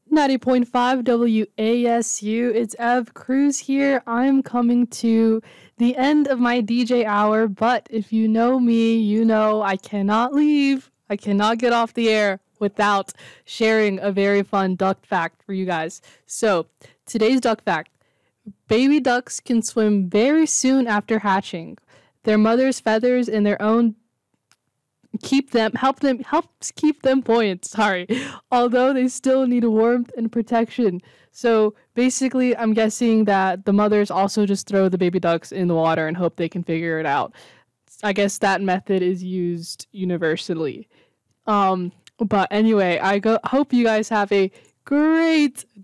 90.5 WASU. It's Ev Cruz here. I'm coming to the end of my DJ hour, but if you know me, you know I cannot leave. I cannot get off the air without sharing a very fun duck fact for you guys. So, today's duck fact: baby ducks can swim very soon after hatching. Their mother's feathers and their own helps keep them buoyant, sorry, although they still need warmth and protection. So basically, I'm guessing that the mothers also just throw the baby ducks in the water and hope they can figure it out. I guess that method is used universally. But anyway, hope you guys have a great